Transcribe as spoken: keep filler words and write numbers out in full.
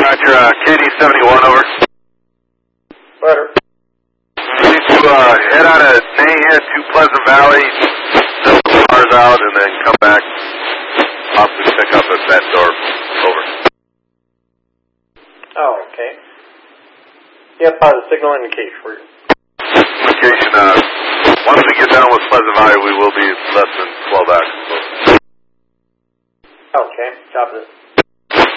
Roger, uh, K D seventy-one over. Better. You need to uh, head out of Nahant to Pleasant Valley, fill the cars out, and then come back. Possibly pick up at that door. Over. Oh, okay. Yep, uh, the signal indication for you. Indication, uh, once we get down with Pleasant Valley, we will be less than twelve hours. Okay, copy this.